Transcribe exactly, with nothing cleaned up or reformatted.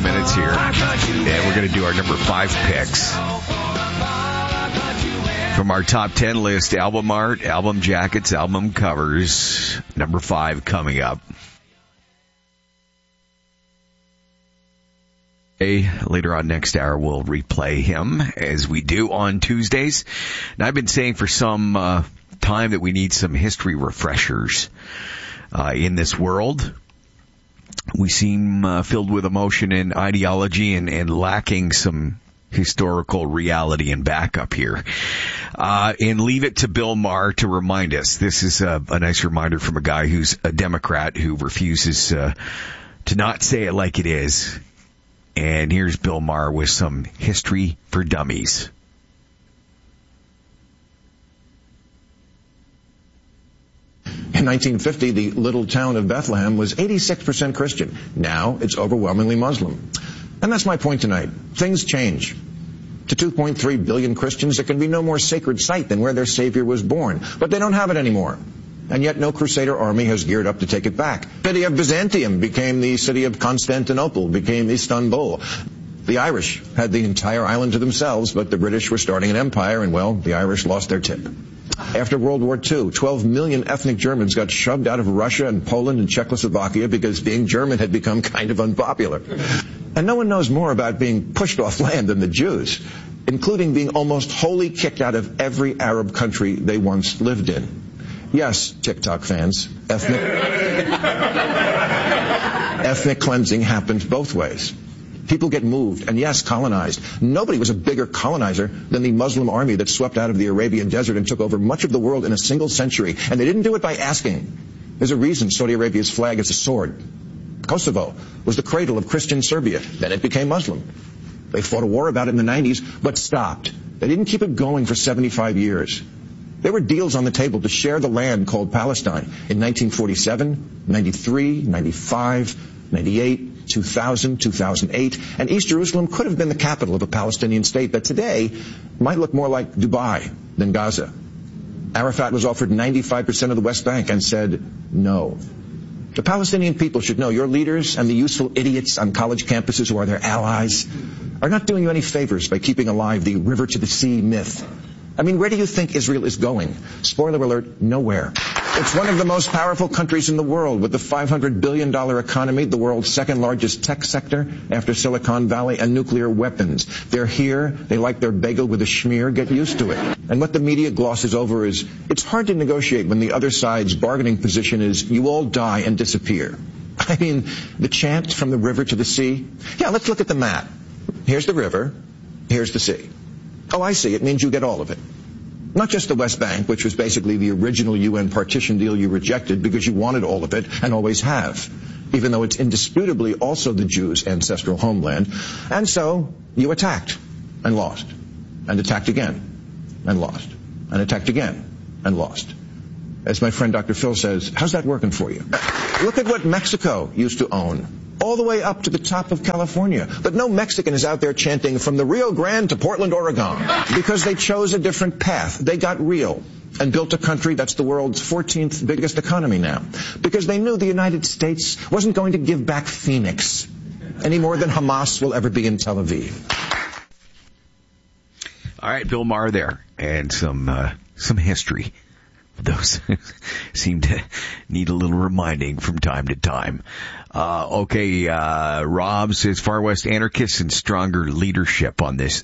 minutes here, and we're going to do our number five picks from our top ten list: album art, album jackets, album covers. Number five coming up. Later on next hour, we'll replay him as we do on Tuesdays. And I've been saying for some uh, time that we need some history refreshers uh, in this world. We seem uh, filled with emotion and ideology and, and lacking some historical reality and backup here. Uh, and leave it to Bill Maher to remind us. This is a, a nice reminder from a guy who's a Democrat who refuses uh, to not say it like it is. And here's Bill Maher with some history for dummies. In nineteen fifty, the little town of Bethlehem was eighty-six percent Christian. Now it's overwhelmingly Muslim. And that's my point tonight. Things change. To two point three billion Christians, there can be no more sacred site than where their Savior was born. But they don't have it anymore. And yet no Crusader army has geared up to take it back. The city of Byzantium became the city of Constantinople, became Istanbul. The Irish had the entire island to themselves, but the British were starting an empire, and, well, the Irish lost their tip. After World War Two, twelve million ethnic Germans got shoved out of Russia and Poland and Czechoslovakia because being German had become kind of unpopular. And no one knows more about being pushed off land than the Jews, including being almost wholly kicked out of every Arab country they once lived in. Yes, TikTok fans, ethnic ethnic cleansing happened both ways. People get moved, and yes, colonized. Nobody was a bigger colonizer than the Muslim army that swept out of the Arabian desert and took over much of the world in a single century. And they didn't do it by asking. There's a reason Saudi Arabia's flag is a sword. Kosovo was the cradle of Christian Serbia. Then it became Muslim. They fought a war about it in the nineties, but stopped. They didn't keep it going for seventy-five years. There were deals on the table to share the land called Palestine in nineteen forty-seven, ninety-three, ninety-five, ninety-eight, two thousand, two thousand eight, and East Jerusalem could have been the capital of a Palestinian state that today might look more like Dubai than Gaza. Arafat was offered ninety-five percent of the West Bank and said no. The Palestinian people should know your leaders and the useful idiots on college campuses who are their allies are not doing you any favors by keeping alive the river to the sea myth. I mean, where do you think Israel is going? Spoiler alert, nowhere. It's one of the most powerful countries in the world with the five hundred billion dollars economy, the world's second largest tech sector after Silicon Valley, and nuclear weapons. They're here. They like their bagel with a schmear. Get used to it. And what the media glosses over is it's hard to negotiate when the other side's bargaining position is you all die and disappear. I mean, the chant from the river to the sea. Yeah, let's look at the map. Here's the river. Here's the sea. Oh, I see. It means you get all of it. Not just the West Bank, which was basically the original U N partition deal you rejected because you wanted all of it and always have, even though it's indisputably also the Jews' ancestral homeland. And so you attacked and lost, and attacked again and lost, and attacked again and lost. As my friend Doctor Phil says, how's that working for you? Look at what Mexico used to own. All the way up to the top of California. But no Mexican is out there chanting from the Rio Grande to Portland, Oregon, because they chose a different path. They got real and built a country that's the world's fourteenth biggest economy now, because they knew the United States wasn't going to give back Phoenix any more than Hamas will ever be in Tel Aviv. All right, Bill Maher there, and some uh, some history. Those seem to need a little reminding from time to time. Uh, okay, uh, Rob says Far West anarchists and stronger leadership on this